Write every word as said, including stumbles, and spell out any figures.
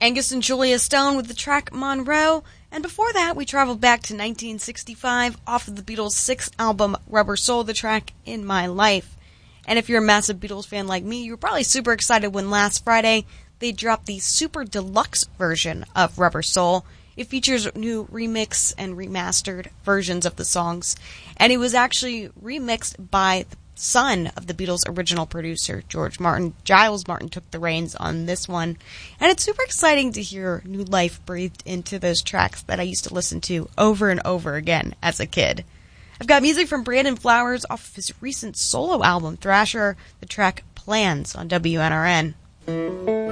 Angus and Julia Stone with the track Monroe, and before that we traveled back to nineteen sixty-five off of the Beatles' sixth album Rubber Soul, the track In My Life. And if you're a massive Beatles fan like me, you were probably super excited when last Friday they dropped the super deluxe version of Rubber Soul. It features new remix and remastered versions of the songs, and it was actually remixed by the son of the Beatles' original producer, George Martin. Giles Martin took the reins on this one, and it's super exciting to hear new life breathed into those tracks that I used to listen to over and over again as a kid. I've got music from Brandon Flowers off of his recent solo album, Thrasher, the track Plans on W N R N.